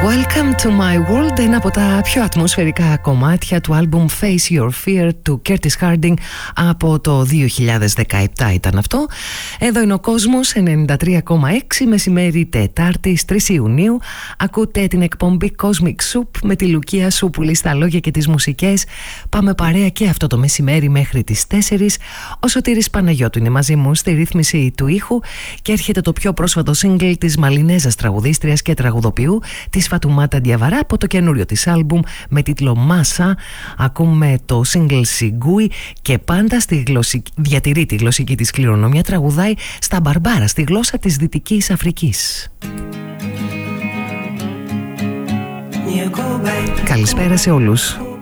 Welcome to my world, ένα από τα πιο ατμοσφαιρικά κομμάτια του άλμπουμ Face Your Fear του Curtis Harding από το 2017 ήταν αυτό. Εδώ είναι ο κόσμος, 93,6, μεσημέρι Τετάρτης 3 Ιουνίου. Ακούτε την εκπομπή Cosmic Soup με τη Λουκία Σούπουλη στα λόγια και τις μουσικές. Πάμε παρέα και αυτό το μεσημέρι μέχρι τις 4. Ο Σωτήρης Παναγιώτου είναι μαζί μου στη ρύθμιση του ήχου και έρχεται το πιο πρόσφατο single της Μαλινέζας τραγουδίστριας και τραγουδοποιού, της Φατουμάτα Διαβαρά, από το καινούριο της άλμπουμ με τίτλο Μάσα. Ακούμε το single Σιγκούι και πάντα διατηρεί τη γλωσσική της κληρονομιά, τραγουδάει στα μπαρμπάρα, στη γλώσσα της Δυτικής Αφρικής. Καλησπέρα σε όλους.